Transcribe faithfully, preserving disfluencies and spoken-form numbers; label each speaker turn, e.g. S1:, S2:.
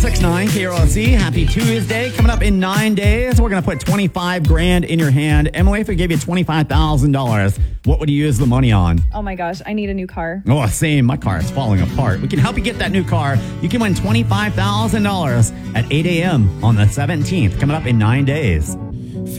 S1: six nine K R O C. Happy Tuesday. Coming up in nine days, we're going to put twenty-five grand in your hand. Emily, if we gave you twenty-five thousand dollars, what would you use the money on?
S2: Oh my gosh, I need a new car.
S1: Oh, same. My car is falling apart. We can help you get that new car. You can win twenty-five thousand dollars at eight a.m. on the seventeenth. Coming up in nine days.